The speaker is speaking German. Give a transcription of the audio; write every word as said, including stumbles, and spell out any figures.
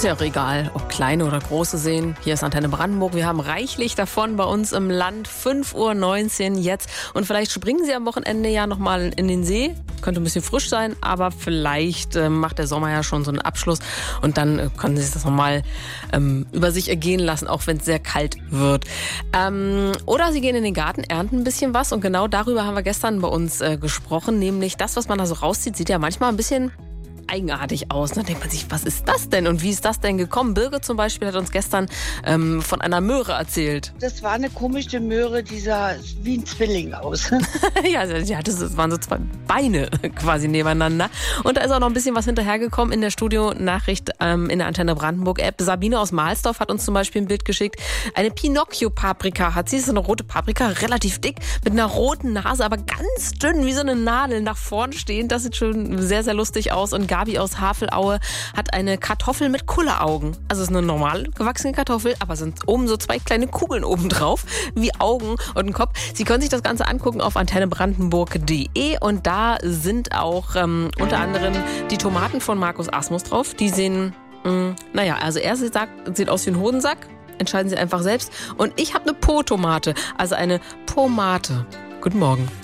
Ist ja auch egal, ob kleine oder große Seen. Hier ist Antenne Brandenburg. Wir haben reichlich davon bei uns im Land. fünf Uhr neunzehn jetzt. Und vielleicht springen Sie am Wochenende ja nochmal in den See. Könnte ein bisschen frisch sein, aber vielleicht äh, macht der Sommer ja schon so einen Abschluss. Und dann äh, können Sie sich das nochmal ähm, über sich ergehen lassen, auch wenn es sehr kalt wird. Ähm, oder Sie gehen in den Garten, ernten ein bisschen was. Und genau darüber haben wir gestern bei uns äh, gesprochen. Nämlich das, was man da so rauszieht, sieht ja manchmal ein bisschen eigenartig aus. Dann denkt man sich, was ist das denn und wie ist das denn gekommen? Birgit zum Beispiel hat uns gestern ähm, von einer Möhre erzählt. Das war eine komische Möhre, die sah wie ein Zwilling aus. Ja, sie hatte, das waren so zwei Beine quasi nebeneinander. Und da ist auch noch ein bisschen was hinterhergekommen in der Studio-Nachricht ähm, in der Antenne Brandenburg-App. Sabine aus Mahlsdorf hat uns zum Beispiel ein Bild geschickt. Eine Pinocchio-Paprika hat sie. Das ist eine rote Paprika, relativ dick, mit einer roten Nase, aber ganz dünn, wie so eine Nadel nach vorn stehend. Das sieht schon sehr, sehr lustig aus. Und Gabi aus Havelaue hat eine Kartoffel mit Kulleraugen. Also es ist eine normal gewachsene Kartoffel, aber es sind oben so zwei kleine Kugeln oben drauf, wie Augen und ein Kopf. Sie können sich das Ganze angucken auf antenne brandenburg punkt de und da sind auch ähm, unter anderem die Tomaten von Markus Asmus drauf. Die sehen, mh, naja, also er sagt, sieht aus wie ein Hodensack. Entscheiden Sie einfach selbst. Und ich habe eine Po-Tomate, also eine Pomate. Guten Morgen.